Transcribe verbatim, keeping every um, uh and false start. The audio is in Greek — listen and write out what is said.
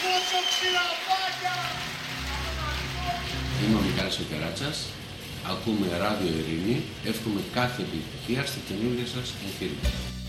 Είμαι ο Μιχάλης ο Κεράτσας, ακούμε Ράδιο Ειρήνη, εύχομαι κάθε επιτυχία στα καινούργια σας εγχείρηματα.